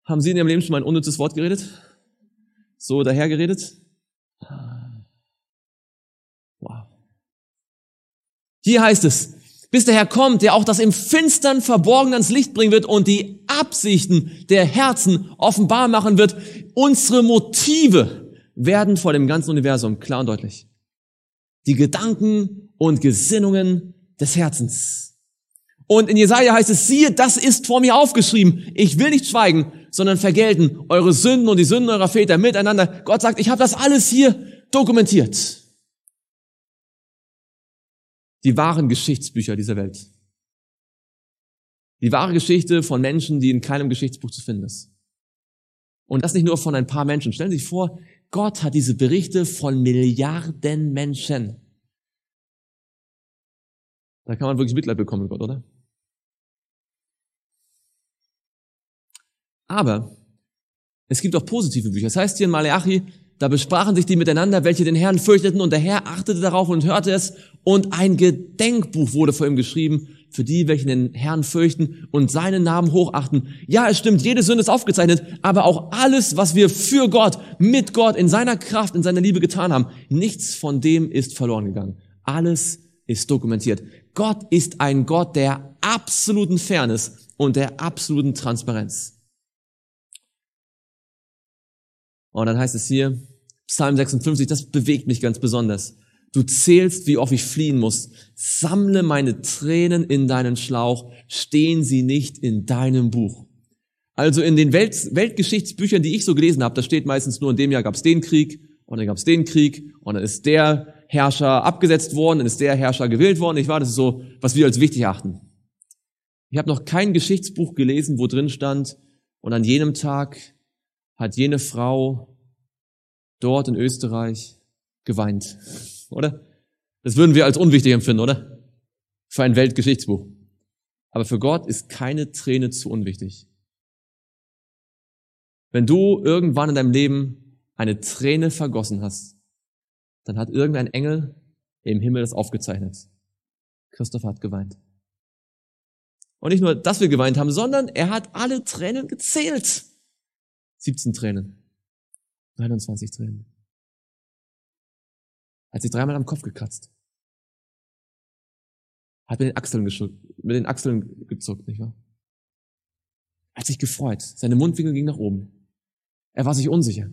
Haben Sie in Ihrem Leben schon mal ein unnützes Wort geredet? So dahergeredet? Wow. Hier heißt es, bis der Herr kommt, der auch das im Finstern Verborgene ans Licht bringen wird und die Absichten der Herzen offenbar machen wird. Unsere Motive werden vor dem ganzen Universum klar und deutlich. Die Gedanken und Gesinnungen des Herzens. Und in Jesaja heißt es, siehe, das ist vor mir aufgeschrieben. Ich will nicht schweigen, sondern vergelten eure Sünden und die Sünden eurer Väter miteinander. Gott sagt, ich habe das alles hier dokumentiert. Die wahren Geschichtsbücher dieser Welt. Die wahre Geschichte von Menschen, die in keinem Geschichtsbuch zu finden ist. Und das nicht nur von ein paar Menschen. Stellen Sie sich vor, Gott hat diese Berichte von Milliarden Menschen. Da kann man wirklich Mitleid bekommen mit Gott, oder? Aber es gibt auch positive Bücher. Das heißt hier in Maleachi, da besprachen sich die miteinander, welche den Herrn fürchteten, und der Herr achtete darauf und hörte es, und ein Gedenkbuch wurde vor ihm geschrieben, für die, welche den Herrn fürchten und seinen Namen hochachten. Ja, es stimmt, jede Sünde ist aufgezeichnet, aber auch alles, was wir für Gott, mit Gott, in seiner Kraft, in seiner Liebe getan haben, nichts von dem ist verloren gegangen. Alles ist dokumentiert. Gott ist ein Gott der absoluten Fairness und der absoluten Transparenz. Und dann heißt es hier, Psalm 56, das bewegt mich ganz besonders. Du zählst, wie oft ich fliehen muss. Sammle meine Tränen in deinen Schlauch. Stehen sie nicht in deinem Buch? Also in den Weltgeschichtsbüchern, die ich so gelesen habe, da steht meistens nur, in dem Jahr gab es den Krieg und dann gab es den Krieg und dann ist der Herrscher abgesetzt worden, dann ist der Herrscher gewählt worden. Das ist so, was wir als wichtig achten. Ich habe noch kein Geschichtsbuch gelesen, wo drin stand, und an jenem Tag hat jene Frau dort in Österreich geweint, oder? Das würden wir als unwichtig empfinden, oder? Für ein Weltgeschichtsbuch. Aber für Gott ist keine Träne zu unwichtig. Wenn du irgendwann in deinem Leben eine Träne vergossen hast, dann hat irgendein Engel im Himmel das aufgezeichnet. Christoph hat geweint. Und nicht nur, dass wir geweint haben, sondern er hat alle Tränen gezählt. 17 Tränen. 29 Tränen. Hat sich dreimal am Kopf gekratzt. Hat mit den Achseln gezuckt, nicht wahr? Hat sich gefreut. Seine Mundwinkel gingen nach oben. Er war sich unsicher.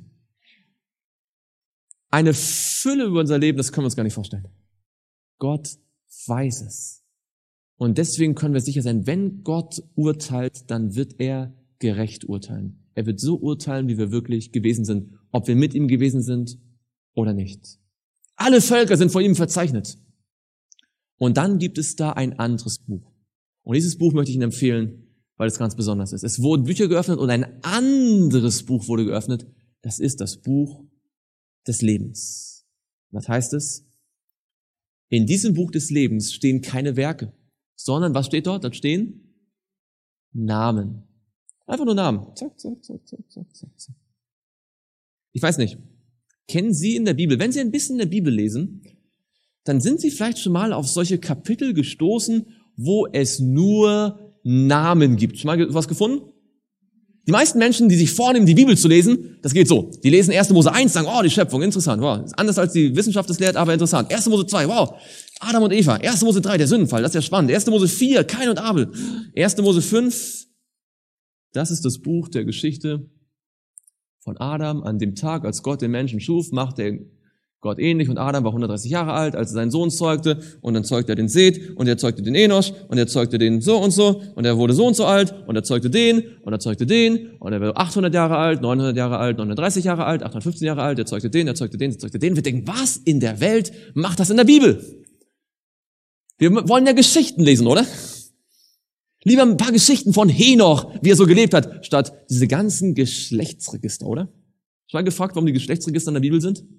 Eine Fülle über unser Leben, das können wir uns gar nicht vorstellen. Gott weiß es. Und deswegen können wir sicher sein, wenn Gott urteilt, dann wird er gerecht urteilen. Er wird so urteilen, wie wir wirklich gewesen sind, ob wir mit ihm gewesen sind oder nicht. Alle Völker sind vor ihm verzeichnet. Und dann gibt es da ein anderes Buch. Und dieses Buch möchte ich Ihnen empfehlen, weil es ganz besonders ist. Es wurden Bücher geöffnet und ein anderes Buch wurde geöffnet. Das ist das Buch des Lebens. Was heißt es? In diesem Buch des Lebens stehen keine Werke, sondern was steht dort? Dort stehen Namen. Einfach nur Namen. Zack, zack, zack, zack, zack, zack. Ich weiß nicht. Kennen Sie in der Bibel, wenn Sie ein bisschen in der Bibel lesen, dann sind Sie vielleicht schon mal auf solche Kapitel gestoßen, wo es nur Namen gibt. Schon mal was gefunden? Die meisten Menschen, die sich vornehmen, die Bibel zu lesen, das geht so. Die lesen 1. Mose 1, sagen, oh, die Schöpfung, interessant, wow. Ist anders als die Wissenschaft es lehrt, aber interessant. 1. Mose 2, wow. Adam und Eva. 1. Mose 3, der Sündenfall, das ist ja spannend. 1. Mose 4, Kain und Abel. 1. Mose 5, das ist das Buch der Geschichte von Adam. An dem Tag, als Gott den Menschen schuf, machte er Gott ähnlich, und Adam war 130 Jahre alt, als er seinen Sohn zeugte, und dann zeugte er den Seth, und er zeugte den Enosch, und er zeugte den so, und er wurde so und so alt, und er zeugte den, und er zeugte den, und er war 800 Jahre alt, 900 Jahre alt, 930 Jahre alt, 815 Jahre alt, er zeugte den, er zeugte den, er zeugte den. Wir denken, was in der Welt macht das in der Bibel? Wir wollen ja Geschichten lesen, oder? Lieber ein paar Geschichten von Henoch, wie er so gelebt hat, statt diese ganzen Geschlechtsregister, oder? Schon mal gefragt, warum die Geschlechtsregister in der Bibel sind?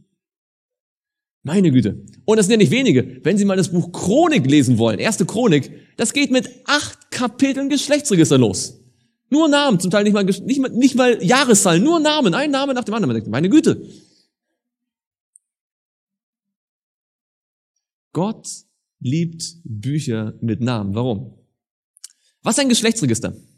Meine Güte. Und das sind ja nicht wenige. Wenn Sie mal das Buch Chronik lesen wollen, 1. Chronik, das geht mit 8 Kapiteln Geschlechtsregister los. Nur Namen, zum Teil nicht mal Jahreszahlen, nur Namen, ein Name nach dem anderen. Man denkt, meine Güte. Gott liebt Bücher mit Namen. Warum? Was ist ein Geschlechtsregister?